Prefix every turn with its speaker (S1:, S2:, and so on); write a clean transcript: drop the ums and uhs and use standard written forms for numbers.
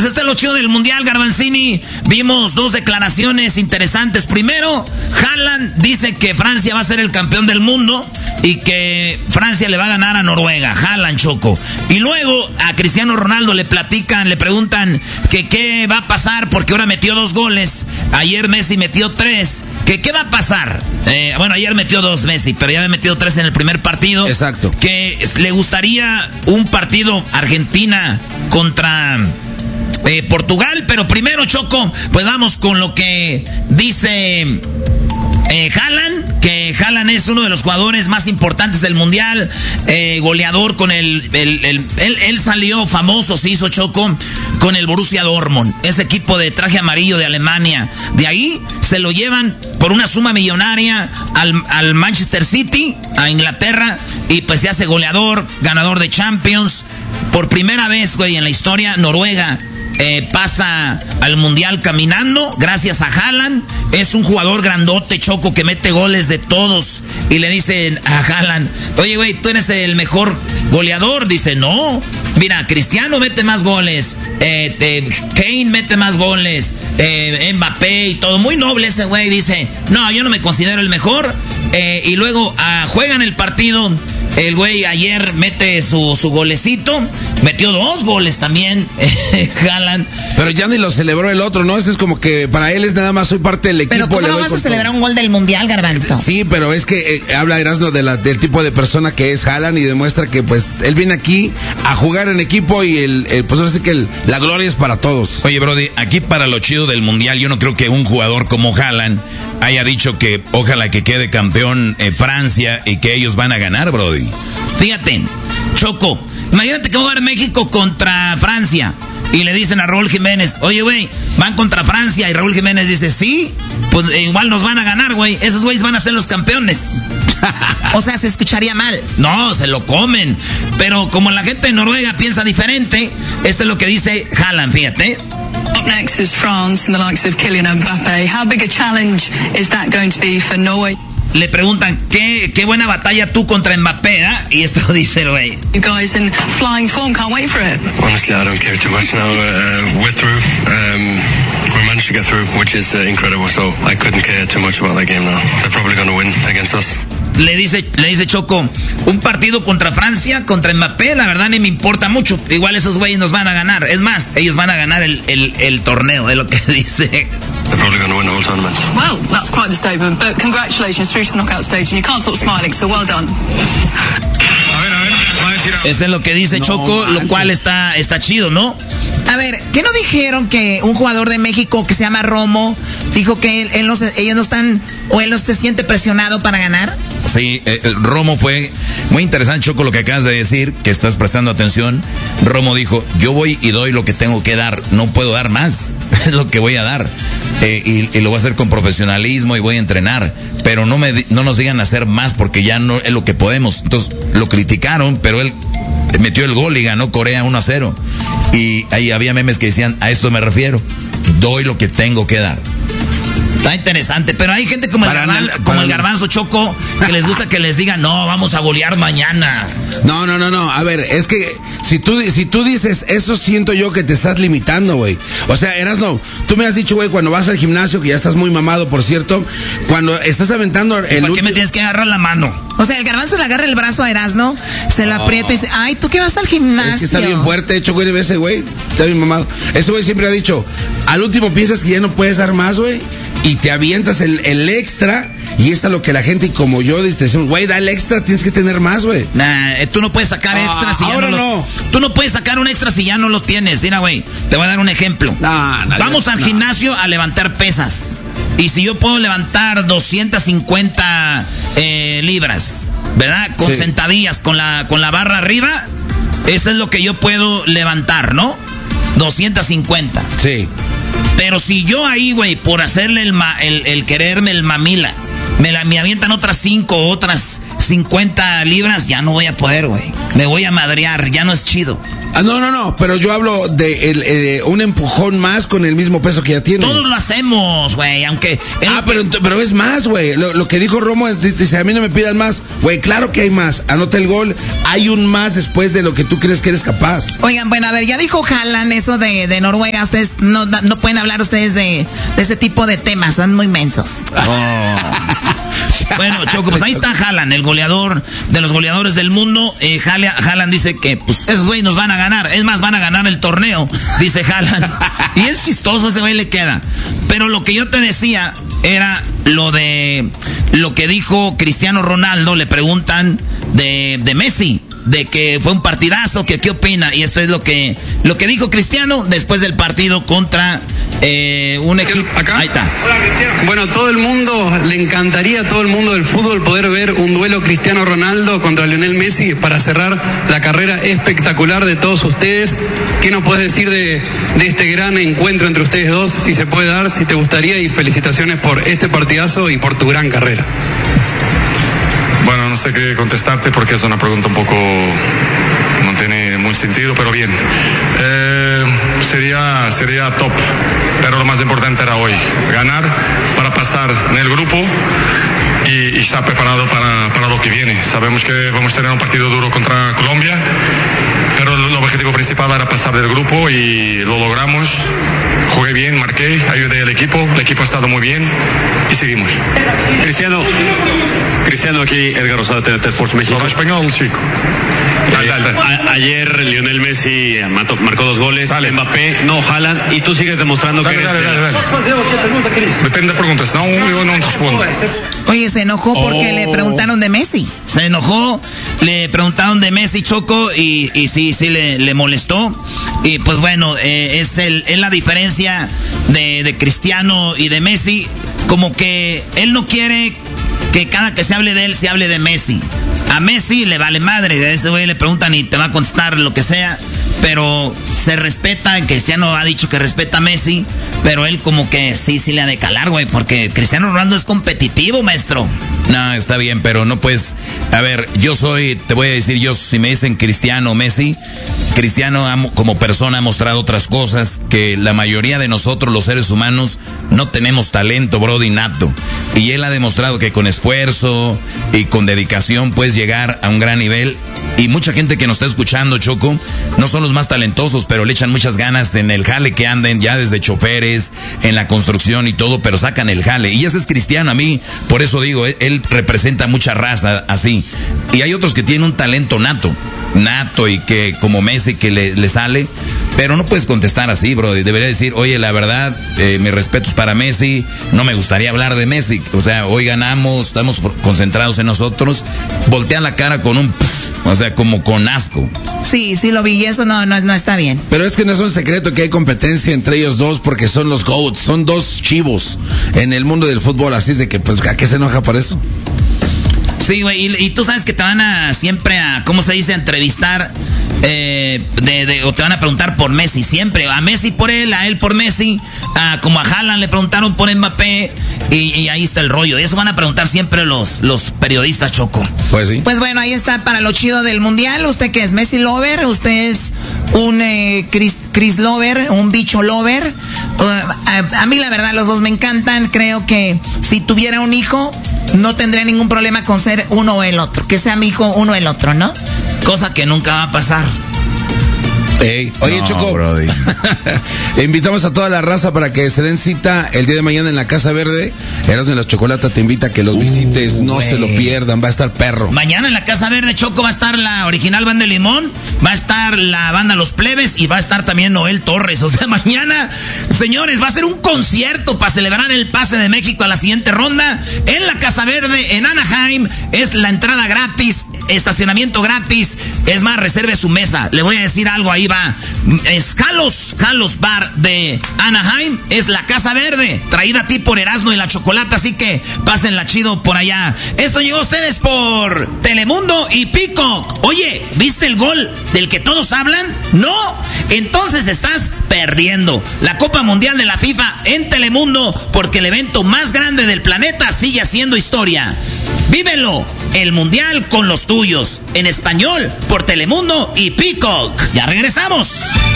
S1: Pues este es lo chido del Mundial, Garbanzini. Vimos dos declaraciones interesantes. Primero, Haaland dice que Francia va a ser el campeón del mundo y que Francia le va a ganar a Noruega. Haaland, Choco. Y luego a Cristiano Ronaldo le preguntan que qué va a pasar porque ahora metió 2 goles. Ayer Messi metió 3. ¿Qué va a pasar? Bueno, ayer metió 2 Messi, pero ya había metido 3 en el primer partido.
S2: Exacto.
S1: Que le gustaría un partido Argentina contra Portugal, pero primero, Choco, pues vamos con lo que dice Haaland, que Haaland es uno de los jugadores más importantes del Mundial, goleador con él salió famoso, se hizo, Choco, con el Borussia Dortmund, ese equipo de traje amarillo de Alemania. De ahí se lo llevan por una suma millonaria al Manchester City, a Inglaterra, y pues se hace goleador, ganador de Champions. Por primera vez, güey, en la historia, Noruega pasa al Mundial caminando gracias a Haaland. Es un jugador grandote, Choco, que mete goles de todos. Y le dicen a Haaland, oye, güey, ¿tú eres el mejor goleador? Dice, no, mira, Cristiano mete más goles, Kane mete más goles, Mbappé y todo. Muy noble ese güey. Dice, no, yo no me considero el mejor. Y luego juegan el partido. El güey ayer mete su golecito. Metió 2 goles también, Haaland.
S2: Pero ya ni lo celebró el otro, ¿no? Eso es como que para él es nada más, soy parte del equipo.
S3: Pero ¿cómo no vas a celebrar un gol del Mundial, Garbanzo?
S2: Sí, pero es que habla Erasmo del tipo de persona que es Haaland y demuestra que pues él viene aquí a jugar en equipo y pues así que la gloria es para todos.
S4: Oye, Brody, aquí para lo chido del Mundial, yo no creo que un jugador como Haaland haya dicho que ojalá que quede campeón Francia y que ellos van a ganar, Brody.
S1: Fíjate, Choco, imagínate que va a jugar México contra Francia y le dicen a Raúl Jiménez, oye, güey, van contra Francia, y Raúl Jiménez dice, sí, pues igual nos van a ganar, güey, esos güeyes van a ser los campeones.
S3: O sea, se escucharía mal.
S1: No, se lo comen. Pero como la gente de Noruega piensa diferente, esto es lo que dice Haaland, fíjate.
S5: Up next is France and the likes of Kylian Mbappé. How big a challenge is that going to be for Norway?
S1: Le preguntan, qué buena batalla tú contra Mbappé, ¿eh? Y esto dice el güey.
S5: You guys in flying form, can't wait for it.
S6: Honestly, I don't care too much now. We're through. We managed to get through, which is incredible. So I couldn't care too much about that game now. They're probably going to win against us.
S1: Le dice Choco, un partido contra Francia, contra Mbappé, la verdad ni me importa mucho. Igual esos güeyes nos van a ganar. Es más, ellos van a ganar el torneo, es lo que dice.
S6: They're probably going to win the whole tournament.
S5: Well, that's quite the statement. But congratulations, through to the knockout stage, and you can't stop smiling, so well done.
S1: Eso es lo que dice Choco, lo cual está chido, ¿no?
S3: A ver, ¿qué no dijeron que un jugador de México que se llama Romo dijo que ellos no están, o él no se siente presionado para ganar?
S4: Sí, Romo fue muy interesante, Choco, lo que acabas de decir, que estás prestando atención. Romo dijo, yo voy y doy lo que tengo que dar, no puedo dar más, es lo que voy a dar. Y lo voy a hacer con profesionalismo y voy a entrenar, pero no nos digan hacer más porque ya no es lo que podemos. Entonces lo criticaron, pero él metió el gol y ganó Corea 1-0. Y ahí había memes que decían, a esto me refiero, doy lo que tengo que dar.
S1: Está interesante, pero hay gente como el Garbanzo, Choco, que les gusta que les digan, no, vamos a golear mañana.
S2: No. A ver, es que si tú dices eso, siento yo que te estás limitando, güey. O sea, Erasno, tú me has dicho, güey, cuando vas al gimnasio, que ya estás muy mamado, por cierto, cuando estás aventando
S1: ¿por qué me tienes que agarrar la mano?
S3: O sea, el Garbanzo le agarra el brazo a Erasno, se lo aprieta y dice, ay, ¿tú qué vas al gimnasio?
S2: Es que está bien fuerte, hecho, güey, ese güey, está bien mamado. Ese güey siempre ha dicho, al último piensas que ya no puedes dar más, güey, y te avientas el extra, y es a lo que la gente, y como yo, decimos, güey, da el extra, tienes que tener más, güey.
S1: Tú no puedes sacar extra si ya no. Tú no puedes sacar un extra si ya no lo tienes. Mira, güey, te voy a dar un ejemplo. Vamos al gimnasio a levantar pesas. Y si yo puedo levantar 250 libras, ¿verdad? Con sentadillas, con la barra arriba, eso es lo que yo puedo levantar, ¿no? 250.
S2: Sí.
S1: Pero si yo ahí, güey, por hacerle el quererme el mamila, me avientan otras 5, otras 50 libras, ya no voy a poder, güey. Me voy a madrear, ya no es chido.
S2: No, pero yo hablo de un empujón más con el mismo peso que ya tienes.
S1: Todos lo hacemos, güey, aunque...
S2: Pero es más, güey. Lo que dijo Romo, dice, a mí no me pidan más. Güey, claro que hay más. Anota el gol. Hay un más después de lo que tú crees que eres capaz.
S3: Oigan, bueno, a ver, ya dijo Haaland eso de Noruega. Ustedes no pueden hablar ustedes de ese tipo de temas. Son muy mensos.
S1: Oh. Bueno, Choco, pues ahí está Haaland, el goleador de los goleadores del mundo. Haaland dice que pues esos güeyes nos van a ganar. Es más, van a ganar el torneo, dice Haaland. Y es chistoso, ese güey le queda. Pero lo que yo te decía era lo que dijo Cristiano Ronaldo. Le preguntan de Messi, de que fue un partidazo, que qué opina. Y esto es lo que dijo Cristiano después del partido contra un equipo.
S7: ¿Acá?
S1: Ahí está.
S7: Hola, Cristiano. Bueno, todo el mundo, le encantaría a todo el mundo del fútbol poder ver un duelo Cristiano Ronaldo contra Lionel Messi para cerrar la carrera espectacular de todos ustedes. ¿Qué nos puedes decir de este gran encuentro entre ustedes dos? Si se puede dar, si te gustaría, y felicitaciones por este partidazo y por tu gran carrera.
S8: Bueno, no sé qué contestarte porque es una pregunta un poco... no tiene muy sentido, pero bien. Sería top, pero lo más importante era hoy, ganar para pasar en el grupo y estar preparado para lo que viene. Sabemos que vamos a tener un partido duro contra Colombia, pero el objetivo principal era pasar del grupo y lo logramos. Jugué bien, marqué, ayudé al equipo, el equipo ha estado muy bien y seguimos.
S9: Cristiano, aquí Edgar Rosado, TNT Sports México.
S8: ¿Habla español, chico?
S9: Ayer Lionel Messi marcó 2 goles, dale. Mbappé, no, Haaland, y tú sigues demostrando que eres...
S8: Dale. Depende de preguntas, no, yo no respondo.
S3: Oye, se enojó porque le preguntaron de Messi.
S1: Se enojó, le preguntaron de Messi, Choco, y sí le molestó. Y pues bueno, es la diferencia de Cristiano y de Messi. Como que él no quiere que cada que se hable de él, se hable de Messi. A Messi le vale madre, a ese güey le preguntan y te va a contestar lo que sea. Pero se respeta, Cristiano ha dicho que respeta a Messi, pero él como que sí le ha de calar, güey, porque Cristiano Ronaldo es competitivo, maestro.
S4: No, está bien, pero no puedes... A ver, te voy a decir, si me dicen Cristiano o Messi, Cristiano como persona ha mostrado otras cosas que la mayoría de nosotros, los seres humanos, no tenemos talento, brody, nato. Y él ha demostrado que con esfuerzo y con dedicación puedes llegar a un gran nivel. Y mucha gente que nos está escuchando, Choco, no son los más talentosos, pero le echan muchas ganas en el jale que anden, ya desde choferes, en la construcción y todo, pero sacan el jale. Y ese es Cristiano, a mí, por eso digo, él representa mucha raza así. Y hay otros que tienen un talento nato y que como Messi que le sale, pero no puedes contestar así, bro. Debería decir, oye, la verdad, mis respetos para Messi, no me gustaría hablar de Messi. O sea, hoy ganamos, estamos concentrados en nosotros. Voltea la cara con un... o sea, como con asco.
S3: Sí, lo vi y eso no está bien.
S2: Pero es que no es un secreto que hay competencia entre ellos dos porque son los GOATs, son dos chivos en el mundo del fútbol, así es de que, pues, ¿a qué se enoja por eso?
S1: Sí, güey, y tú sabes que te van a siempre ¿cómo se dice? Entrevistar, o te van a preguntar por Messi, siempre. A Messi por él, a él por Messi, como a Haaland le preguntaron por Mbappé, y ahí está el rollo. Eso van a preguntar siempre los periodistas, Choco.
S2: Pues sí.
S3: Pues bueno, ahí está para lo chido del mundial. ¿Usted qué es? ¿Messi lover? ¿Usted es un Chris lover? ¿Un bicho lover? A mí la verdad los dos me encantan. Creo que si tuviera un hijo no tendría ningún problema con ser uno o el otro. Que sea mi hijo uno o el otro, ¿no?
S1: Cosa que nunca va a pasar.
S2: Hey, oye, no, Choco, invitamos a toda la raza para que se den cita el día de mañana en la Casa Verde. Erasmo de la Chocolata te invita a que los visites, no se lo pierdan, va a estar perro.
S1: Mañana en la Casa Verde, Choco, va a estar la original Banda de Limón, va a estar la banda Los Plebes y va a estar también Noel Torres. O sea, mañana, señores, va a ser un concierto para celebrar el pase de México a la siguiente ronda en la Casa Verde, en Anaheim. Es la entrada gratis, estacionamiento gratis. Es más, reserve su mesa. Le voy a decir algo, ahí va. Es Jalos Bar de Anaheim. Es la Casa Verde, traída a ti por Erasmo y la Chocolata. Así que pásenla chido por allá. Esto llegó a ustedes por Telemundo y Peacock. Oye, ¿viste el gol del que todos hablan? ¿No? Entonces estás perdiendo la Copa Mundial de la FIFA en Telemundo, porque el evento más grande del planeta sigue haciendo historia. Vívelo, el Mundial con los tuyos. tuyos, en español, por Telemundo y Peacock. Ya regresamos.